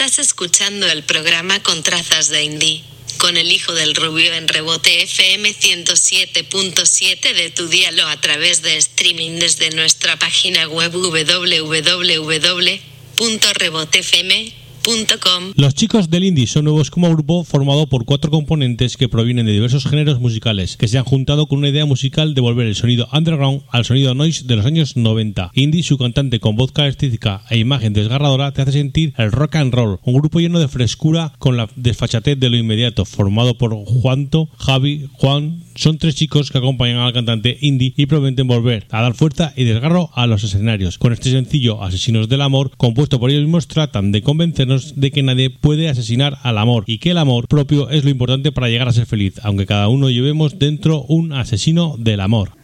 Estás escuchando el programa Con Trazas de Indie, con el hijo del rubio en Rebote FM 107.7 de tu dial o a través de streaming desde nuestra página web www.rebotefm.com. Los chicos del indie son nuevos como grupo formado por 4 componentes que provienen de diversos géneros musicales que se han juntado con una idea musical de volver el sonido underground al sonido noise de los años 90. Indie, su cantante con voz característica e imagen desgarradora, te hace sentir el rock and roll, un grupo lleno de frescura con la desfachatez de lo inmediato, formado por Juanto, Javi, Juan. Son 3 chicos que acompañan al cantante indie y prometen volver a dar fuerza y desgarro a los escenarios. Con este sencillo Asesinos del Amor, compuesto por ellos mismos, tratan de convencernos de que nadie puede asesinar al amor y que el amor propio es lo importante para llegar a ser feliz, aunque cada uno llevemos dentro un asesino del amor.